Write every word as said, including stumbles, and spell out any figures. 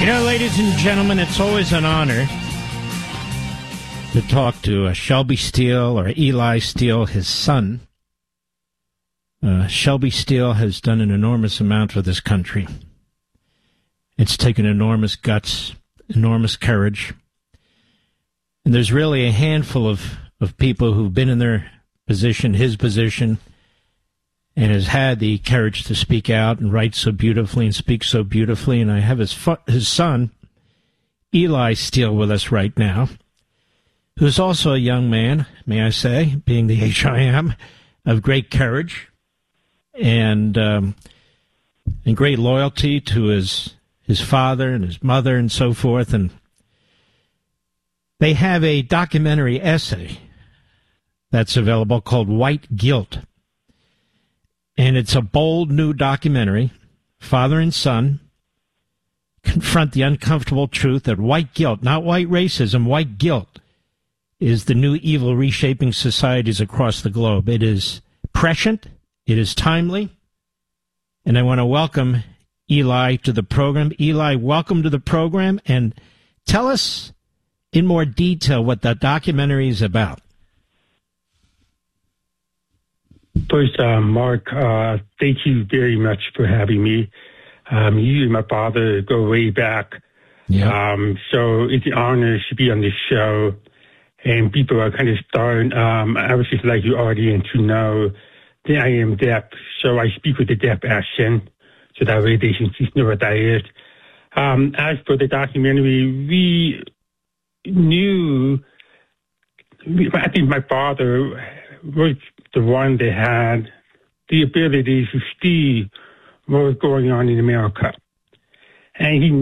You know, ladies and gentlemen, it's always an honor to talk to uh, Shelby Steele or Eli Steele, his son. Uh, Shelby Steele has done an enormous amount for this country. It's taken enormous guts, enormous courage. And there's really a handful of, of people who've been in their position, his position, and has had the courage to speak out and write so beautifully and speak so beautifully. And I have his fu- his son, Eli Steele, with us right now, who's also a young man, may I say, being the age I am, of great courage and um, and great loyalty to his his father and his mother and so forth. And they have a documentary essay that's available called White Guilt. And it's a bold new documentary. Father and son confront the uncomfortable truth that white guilt, not white racism, white guilt is the new evil reshaping societies across the globe. It is prescient. It is timely. And I want to welcome Eli to the program. Eli, welcome to the program. And tell us in more detail what the documentary is about. First, uh, Mark, uh, thank you very much for having me. Um, you and my father go way back. Yeah. Um, so it's an honor to be on this show. And people are kind of starting, um, I would just like your audience to know that I am deaf. So I speak with a deaf accent. So that way they can just know what that is. Um, as for the documentary, we knew, we, I think my father was the one that had the ability to see what was going on in America. And he